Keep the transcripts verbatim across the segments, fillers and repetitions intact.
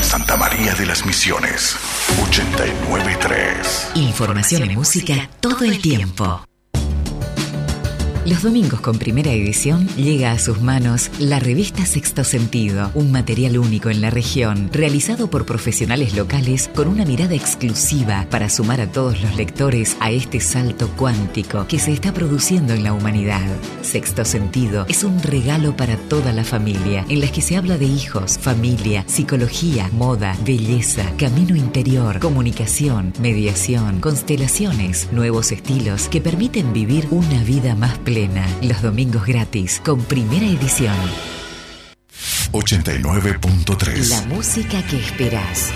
Santa María de las Misiones, ochenta y nueve punto tres. Información y música todo el tiempo. Los domingos con Primera Edición llega a sus manos la revista Sexto Sentido, un material único en la región, realizado por profesionales locales con una mirada exclusiva para sumar a todos los lectores a este salto cuántico que se está produciendo en la humanidad. Sexto Sentido es un regalo para toda la familia, en las que se habla de hijos, familia, psicología, moda, belleza, camino interior, comunicación, mediación, constelaciones, nuevos estilos que permiten vivir una vida más plena. Los domingos gratis con Primera Edición. ochenta y nueve punto tres. La música que esperás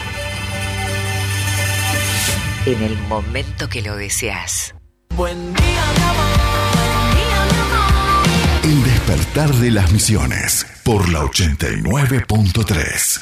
en el momento que lo deseas. Buen día, mi amor. Buen día, mi amor. El despertar de las Misiones por la ochenta y nueve punto tres.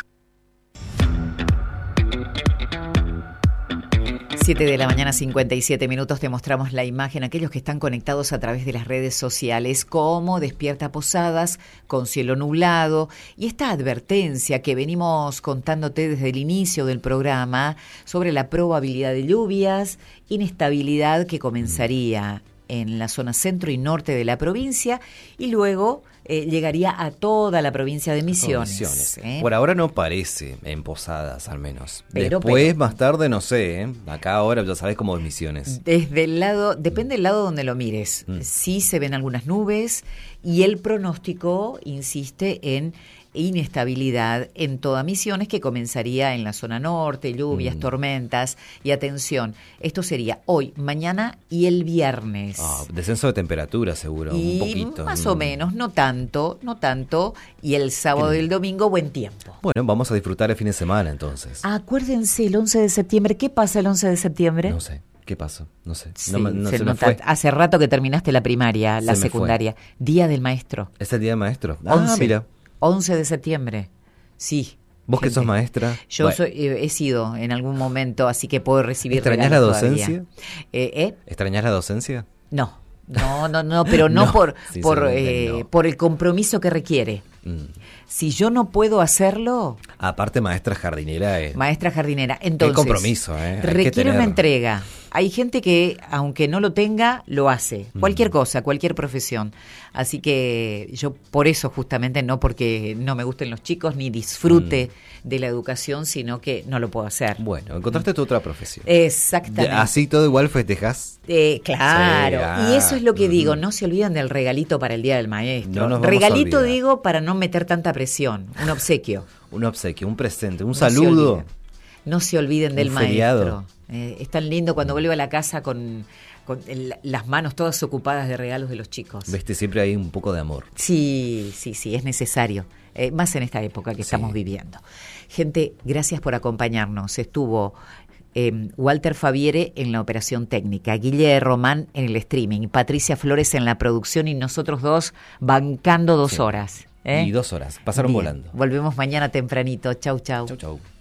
siete de la mañana, cincuenta y siete minutos, te mostramos la imagen. Aquellos que están conectados a través de las redes sociales, como Despierta Posadas, con cielo nublado, y esta advertencia que venimos contándote desde el inicio del programa sobre la probabilidad de lluvias, inestabilidad que comenzaría en la zona centro y norte de la provincia y luego eh, llegaría a toda la provincia de Misiones. Misiones. ¿eh? Por ahora no parece, en Posadas al menos. Pero, Después, pero, más tarde, no sé. ¿eh? Acá ahora ya sabes cómo es Misiones. Desde el lado, depende del lado donde lo mires. Mm. Sí se ven algunas nubes y el pronóstico insiste en inestabilidad en toda Misiones, que comenzaría en la zona norte, lluvias, mm. tormentas, y atención, esto sería hoy, mañana y el viernes. Ah, descenso de temperatura seguro, y un poquito. Más mm. o menos, no tanto, no tanto, y el sábado y el domingo buen tiempo. Bueno, vamos a disfrutar el fin de semana entonces. Acuérdense, el once de septiembre, ¿qué pasa el once de septiembre? No sé. ¿Qué pasó? No sé. Sí, no, no, se se nota. me fue. Hace rato que terminaste la primaria, la Se me secundaria. Día del maestro. ¿Es el día del maestro? Ah, once, mira. once de septiembre. Sí. ¿Vos gente. que sos maestra? Yo bueno. soy, eh, he sido en algún momento, así que puedo recibir ¿Extrañás la regalos docencia? Eh, ¿eh? ¿Extrañás la docencia? No. No, no, no, pero no, No, por sí, por, seguramente eh, no. por el compromiso que requiere. Mm. Si yo no puedo hacerlo, Aparte, maestra jardinera. Eh. maestra jardinera, entonces Qué compromiso, ¿eh? Hay que requiere tener. una entrega. Hay gente que, aunque no lo tenga, lo hace. Cualquier Mm. cosa, cualquier profesión. Así que yo por eso justamente, no porque no me gusten los chicos ni disfrute mm. de la educación, sino que no lo puedo hacer. Bueno, encontraste tu otra profesión. Exactamente. De- así todo igual festejás. Eh, claro, Sí, ah, y eso es lo que mm. digo, no se olviden del regalito para el Día del Maestro. No nos vamos a Regalito olvidar. digo para no meter tanta presión, un obsequio. Un obsequio, un presente, un No se saludo. olviden. No se olviden del Un feriado. maestro. Eh, es tan lindo cuando vuelve a la casa con, con el- las manos todas ocupadas de regalos de los chicos. Viste, siempre hay un poco de amor. Sí, sí, sí, es necesario. Eh, más en esta época que Sí. estamos viviendo. Gente, gracias por acompañarnos. Estuvo eh, Walter Faviere en la operación técnica, Guille Román en el streaming, Patricia Flores en la producción y nosotros dos bancando dos Sí. horas. ¿eh? Y dos horas, pasaron Bien. volando. Volvemos mañana tempranito. Chau, chau. Chau, chau.